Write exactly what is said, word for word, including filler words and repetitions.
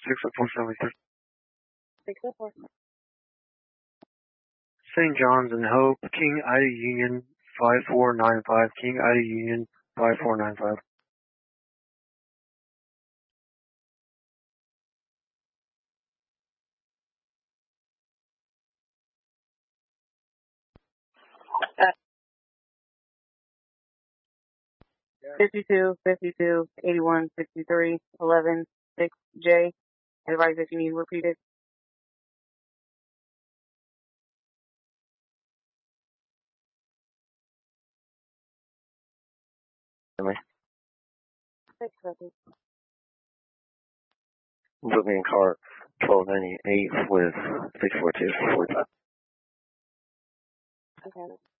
six oh four seventy-three. six oh four. Saint John's and Hope, King Ida Union, five four nine five, King Ida Union, five four nine five. fifty-two, fifty-two, eighty-one, sixty-three, eleven, six J. Advise if you need repeated. Six seconds. Put me in car twelve ninety-eight with six four two forty-five. Okay.